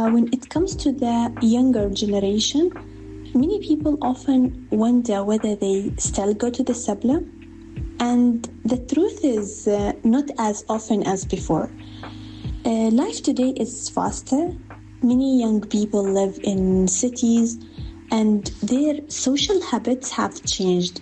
when it comes to the younger generation, many people often wonder whether they still go to the Sabla. And the truth is not as often as before. Life today is faster. Many young people live in cities and their social habits have changed.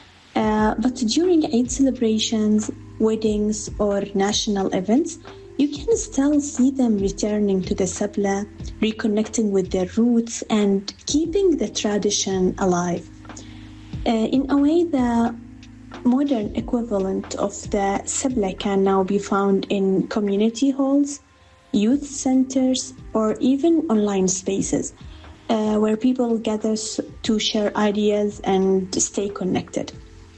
But during Eid celebrations, weddings, or national events, you can still see them returning to the Sabla, reconnecting with their roots and keeping the tradition alive. In a way, the modern equivalent of the Sabla can now be found in community halls, youth centers, or even online spaces where people gather to share ideas and stay connected.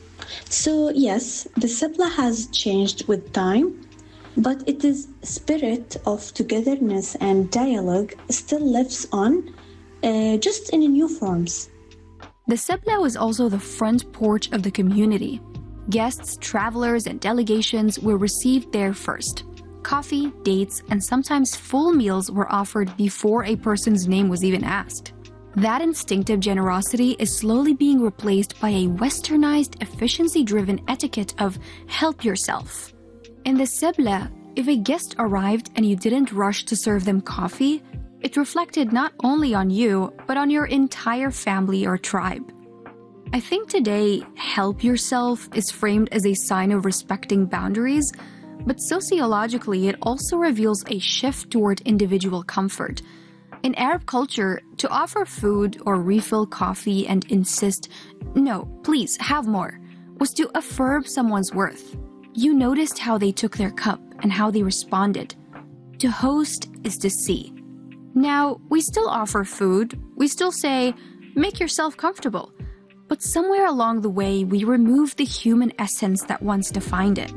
So yes, the Sabla has changed with time, but its spirit of togetherness and dialogue still lives on, just in new forms. The Sabla was also the front porch of the community. Guests, travelers, and delegations were received there first. Coffee, dates, and sometimes full meals were offered before a person's name was even asked. That instinctive generosity is slowly being replaced by a westernized, efficiency-driven etiquette of help yourself. In the Sabla, if a guest arrived and you didn't rush to serve them coffee, it reflected not only on you, but on your entire family or tribe. I think today, help yourself is framed as a sign of respecting boundaries, but sociologically it also reveals a shift toward individual comfort. In Arab culture, to offer food or refill coffee and insist, "No, please, have more," was to affirm someone's worth. You noticed how they took their cup and how they responded. To host is to see. Now, we still offer food, we still say, "Make yourself comfortable." But somewhere along the way, we removed the human essence that once defined it.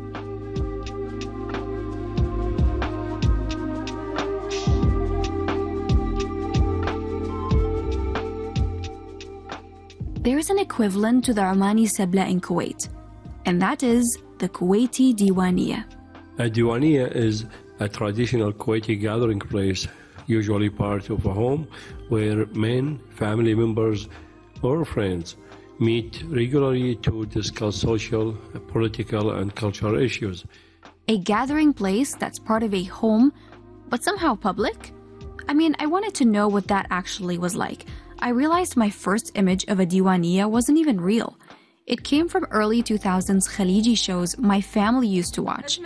There is an equivalent to the Omani Sabla in Kuwait, and that is the Kuwaiti Diwaniyah. A Diwaniyah is a traditional Kuwaiti gathering place, usually part of a home, where men, family members, or friends meet regularly to discuss social, political, and cultural issues. A gathering place that's part of a home, but somehow public? I mean, I wanted to know what that actually was like. I realized my first image of a Diwaniyah wasn't even real. It came from early 2000s Khaliji shows my family used to watch.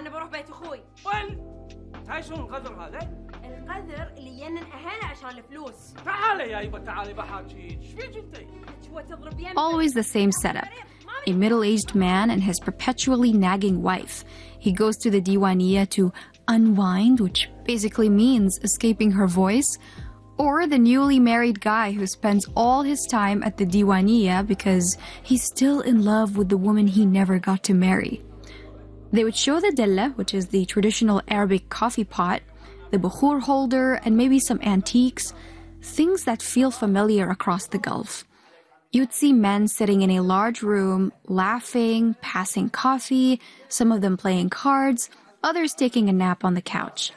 Always the same setup. A middle-aged man and his perpetually nagging wife. He goes to the Diwaniyah to unwind, which basically means escaping her voice, or the newly married guy who spends all his time at the Diwaniyah because he's still in love with the woman he never got to marry. They would show the dalla, which is the traditional Arabic coffee pot, the bukhur holder, and maybe some antiques, things that feel familiar across the Gulf. You'd see men sitting in a large room, laughing, passing coffee, some of them playing cards, others taking a nap on the couch.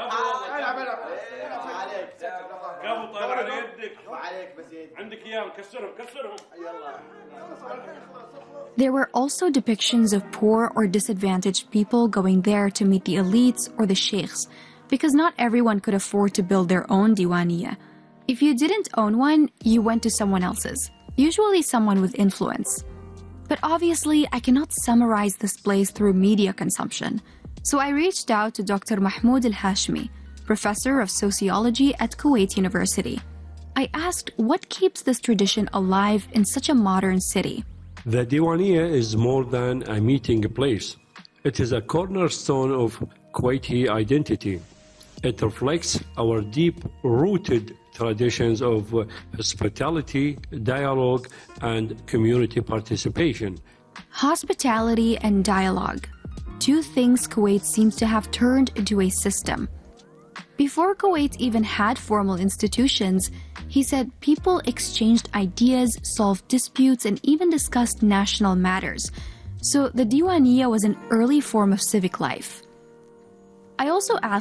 There were also depictions of poor or disadvantaged people going there to meet the elites or the sheikhs, because not everyone could afford to build their own Diwaniyah. If you didn't own one, you went to someone else's, usually someone with influence. But obviously, I cannot summarize this place through media consumption. So I reached out to Dr. Mahmoud Al-Hashmi, professor of sociology at Kuwait University. I asked what keeps this tradition alive in such a modern city. The Diwaniyah is more than a meeting place. It is a cornerstone of Kuwaiti identity. It reflects our deep-rooted traditions of hospitality, dialogue, and community participation. Hospitality and dialogue. Two things Kuwait seems to have turned into a system. Before Kuwait even had formal institutions, he said people exchanged ideas, solved disputes, and even discussed national matters. So the Diwaniyah was an early form of civic life. I also asked